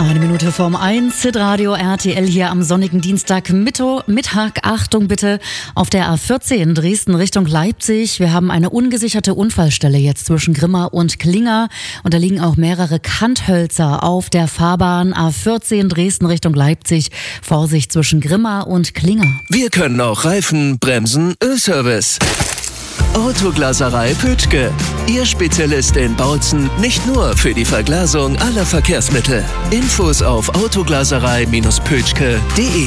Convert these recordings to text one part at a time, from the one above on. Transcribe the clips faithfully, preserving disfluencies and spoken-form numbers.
Eine Minute vorm eins, Hitradio R T L hier am sonnigen Dienstag Mittag. Achtung bitte, auf der A vierzehn Dresden Richtung Leipzig. Wir haben eine ungesicherte Unfallstelle jetzt zwischen Grimma und Klinger. Und da liegen auch mehrere Kanthölzer auf der Fahrbahn. A vierzehn Dresden Richtung Leipzig. Vorsicht zwischen Grimma und Klinger. Wir können auch Reifen, Bremsen, Ölservice. Autoglaserei Pütschke. Ihr Spezialist in Bautzen, nicht nur für die Verglasung aller Verkehrsmittel. Infos auf autoglaserei Pütschke punkt de.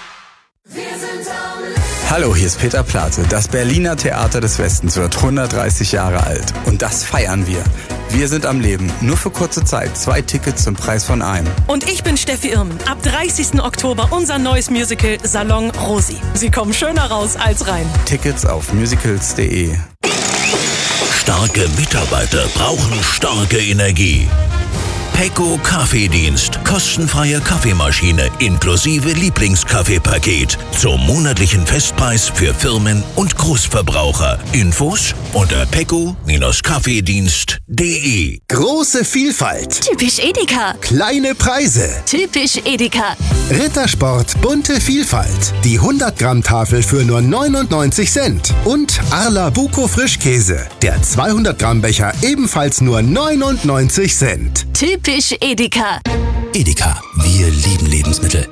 Hallo, hier ist Peter Plate. Das Berliner Theater des Westens wird hundertdreißig Jahre alt. Und das feiern wir. Wir sind am Leben. Nur für kurze Zeit. Zwei Tickets zum Preis von einem. Und ich bin Steffi Irmen. Ab dreißigsten Oktober unser neues Musical Salon Rosi. Sie kommen schöner raus als rein. Tickets auf musicals punkt de. Starke Mitarbeiter brauchen starke Energie. Pecco Kaffeedienst. Kostenfreie Kaffeemaschine inklusive Lieblingskaffeepaket zum monatlichen Festpreis für Firmen und Großverbraucher. Infos unter pecco Kaffeedienst punkt de. Große Vielfalt. Typisch Edeka. Kleine Preise. Typisch Edeka. Rittersport bunte Vielfalt. Die hundert Gramm Tafel für nur neunundneunzig Cent. Und Arla Buco Frischkäse. Der zweihundert Gramm Becher ebenfalls nur neunundneunzig Cent. Typisch Edeka. Edeka, wir lieben Lebensmittel.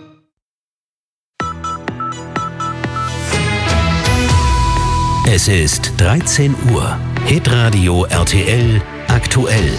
Es ist dreizehn Uhr. Hitradio R T L aktuell.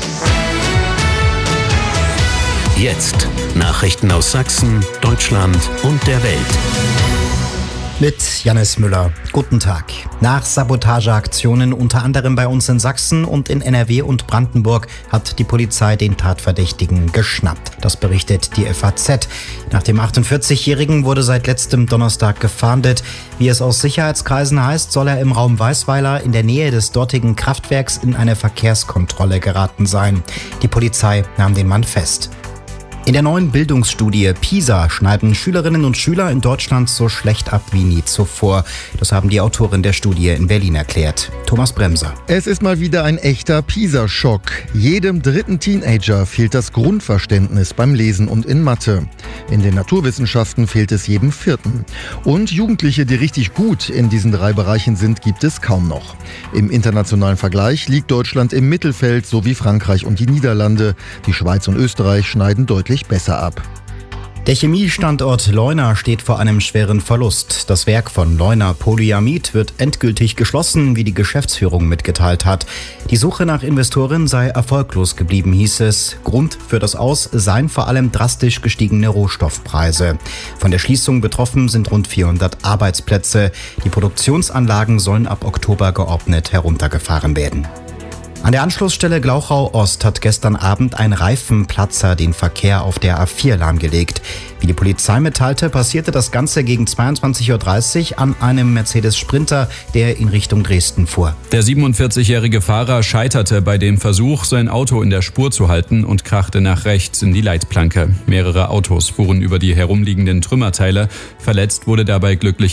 Jetzt Nachrichten aus Sachsen, Deutschland und der Welt. Mit Jannis Müller. Guten Tag. Nach Sabotageaktionen unter anderem bei uns in Sachsen und in N R W und Brandenburg hat die Polizei den Tatverdächtigen geschnappt. Das berichtet die F A Z. Nach dem achtundvierzigjährigen wurde seit letztem Donnerstag gefahndet. Wie es aus Sicherheitskreisen heißt, soll er im Raum Weißweiler in der Nähe des dortigen Kraftwerks in eine Verkehrskontrolle geraten sein. Die Polizei nahm den Mann fest. In der neuen Bildungsstudie PISA schneiden Schülerinnen und Schüler in Deutschland so schlecht ab wie nie zuvor. Das haben die Autoren der Studie in Berlin erklärt. Thomas Bremser. Es ist mal wieder ein echter PISA-Schock. Jedem dritten Teenager fehlt das Grundverständnis beim Lesen und in Mathe. In den Naturwissenschaften fehlt es jedem vierten. Und Jugendliche, die richtig gut in diesen drei Bereichen sind, gibt es kaum noch. Im internationalen Vergleich liegt Deutschland im Mittelfeld, so wie Frankreich und die Niederlande. Die Schweiz und Österreich schneiden deutlich besser ab. Der Chemiestandort Leuna steht vor einem schweren Verlust. Das Werk von Leuna Polyamid wird endgültig geschlossen, wie die Geschäftsführung mitgeteilt hat. Die Suche nach Investoren sei erfolglos geblieben, hieß es. Grund für das Aus seien vor allem drastisch gestiegene Rohstoffpreise. Von der Schließung betroffen sind rund vierhundert Arbeitsplätze. Die Produktionsanlagen sollen ab Oktober geordnet heruntergefahren werden. An der Anschlussstelle Glauchau Ost hat gestern Abend ein Reifenplatzer den Verkehr auf der A vier lahmgelegt. Wie die Polizei mitteilte, passierte das Ganze gegen zweiundzwanzig Uhr dreißig an einem Mercedes Sprinter, der in Richtung Dresden fuhr. Der siebenundvierzigjährige Fahrer scheiterte bei dem Versuch, sein Auto in der Spur zu halten und krachte nach rechts in die Leitplanke. Mehrere Autos fuhren über die herumliegenden Trümmerteile. Verletzt wurde dabei glücklich